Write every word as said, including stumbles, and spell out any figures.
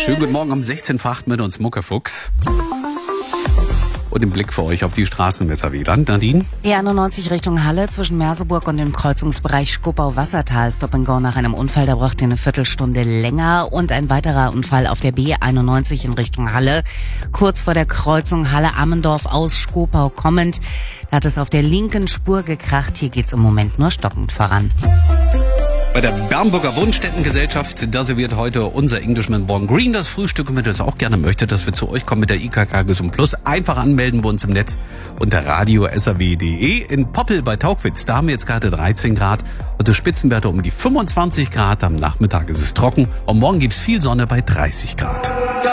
Schönen guten Morgen um sechzehn Uhr acht mit uns Muckefuchs. Und im Blick für euch auf die Straßenmesser wieder. Nadine? E einundneunzig Richtung Halle zwischen Merseburg und dem Kreuzungsbereich Skopau-Wassertal. Stop and Go nach einem Unfall, da braucht ihr eine Viertelstunde länger. Und ein weiterer Unfall auf der B einundneunzig in Richtung Halle. Kurz vor der Kreuzung Halle-Ammendorf aus Skopau kommend. Da hat es auf der linken Spur gekracht. Hier geht's im Moment nur stockend voran. Bei der Bernburger Wohnstättengesellschaft, da serviert heute unser Englishman Born Green das Frühstück. Und wenn ihr das auch gerne möchtet, dass wir zu euch kommen mit der I K K Gesund Plus, einfach anmelden bei uns im Netz unter radio punkt s r w punkt d e. In Poppel bei Tauchwitz, da haben wir jetzt gerade dreizehn Grad und die Spitzenwerte um die fünfundzwanzig Grad. Am Nachmittag ist es trocken und morgen gibt's viel Sonne bei dreißig Grad.